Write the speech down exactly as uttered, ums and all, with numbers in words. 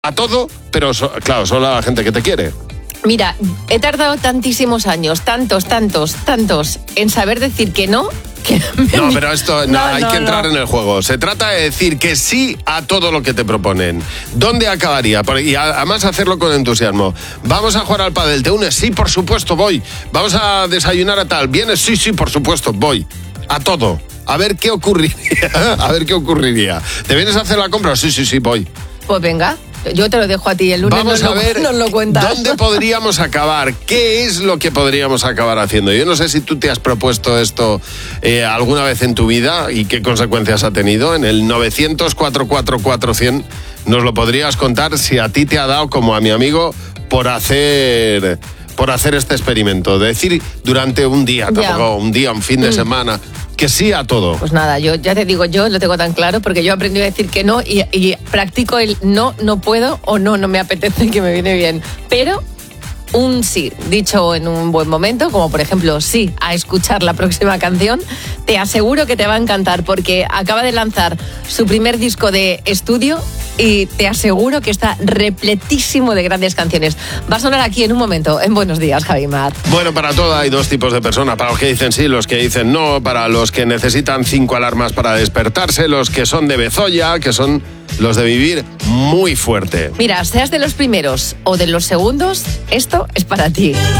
a todo, pero so, claro, solo a la gente que te quiere. Mira, he tardado tantísimos años, tantos, tantos, tantos, en saber decir que no. Que no, pero esto no, no, hay no, que entrar no. en el juego. Se trata de decir que sí a todo lo que te proponen. ¿Dónde acabaría? Y además hacerlo con entusiasmo. Vamos a jugar al pádel. ¿Te unes? Sí, por supuesto, voy. Vamos a desayunar a tal. ¿Vienes? Sí, sí, por supuesto, voy. A todo. A ver qué ocurriría. A ver qué ocurriría. ¿Te vienes a hacer la compra? Sí, sí, sí, voy. Pues venga. Yo te lo dejo a ti el lunes. Vamos nos a lo, ver nos lo cuentas. dónde podríamos acabar, qué es lo que podríamos acabar haciendo. Yo no sé si tú te has propuesto esto eh, alguna vez en tu vida y qué consecuencias ha tenido. En el novecientos, cuatrocientos cuarenta y cuatro cien nos lo podrías contar si a ti te ha dado, como a mi amigo, por hacer... por hacer este experimento, de decir durante un día, tampoco un día, un fin de mm. semana, que sí a todo. Pues nada, yo ya te digo, yo lo tengo tan claro porque yo he aprendido a decir que no y, y practico el no, no puedo o no, no me apetece, que me viene bien. Pero un sí, dicho en un buen momento, como por ejemplo sí a escuchar la próxima canción, te aseguro que te va a encantar porque acaba de lanzar su primer disco de estudio y te aseguro que está repletísimo de grandes canciones. Va a sonar aquí en un momento, en Buenos Días, Javi Mar. Bueno, para todo hay dos tipos de personas, para los que dicen sí, los que dicen no, para los que necesitan cinco alarmas para despertarse, los que son de Bezoya, que son los de vivir muy fuerte. Mira, seas de los primeros o de los segundos, esto es para ti.